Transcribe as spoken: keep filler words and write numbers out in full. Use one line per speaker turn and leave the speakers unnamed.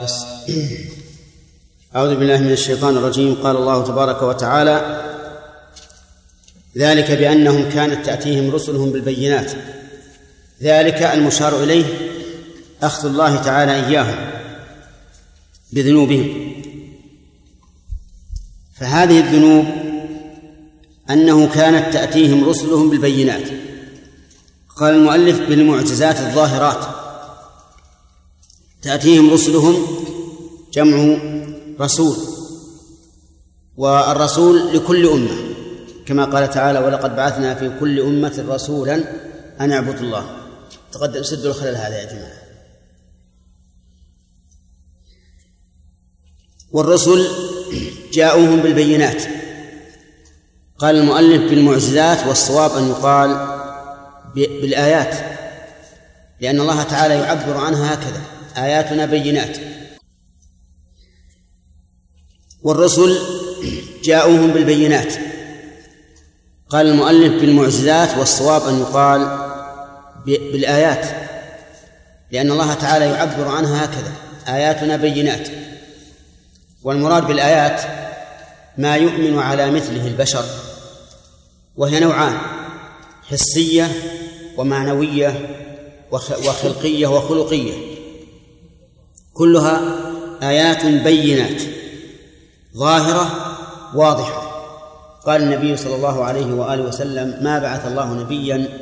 أعوذ بالله من الشيطان الرجيم. قال الله تبارك وتعالى: ذلك بأنهم كانت تأتيهم رسلهم بالبينات. ذلك المشار إليه أخذ الله تعالى إياهم بذنوبهم. فهذه الذنوب أنه كانت تأتيهم رسلهم بالبينات. قال المؤلف: بالمعجزات الظاهرات. تأتيهم رسلهم جمع رسول، والرسول لكل أمة، كما قال تعالى: ولقد بعثنا في كل أمة رسولا أن اعبدوا الله. تقدم سد الخلل هذا يا جماعة. والرسل جاءوهم بالبينات. قال المؤلف: بالمعجزات، والصواب أن يقال بالآيات، لأن الله تعالى يعبر عنها هكذا: آياتنا بينات. والرسل جاءوهم بالبينات. قال المؤلف: بالمعجزات، والصواب أن يقال بالآيات، لأن الله تعالى يعبر عنها هكذا: آياتنا بينات. والمراد بالآيات ما يؤمن على مثله البشر، وهي نوعان: حسية ومعنوية وخلقية وخلقية، كلها آيات بينات ظاهرة واضحة. قال النبي صلى الله عليه وآله وسلم: ما بعث الله نبيا